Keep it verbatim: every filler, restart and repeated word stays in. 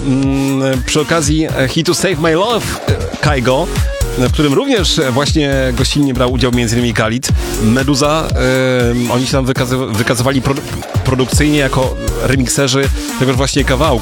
mm, przy okazji hitu Save My Love Kygo, w którym również właśnie gościnnie brał udział m.in. Khalid. Meduza, yy, oni się tam wykazy- wykazywali pro- produkcyjnie jako remikserzy tegoż właśnie kawałku.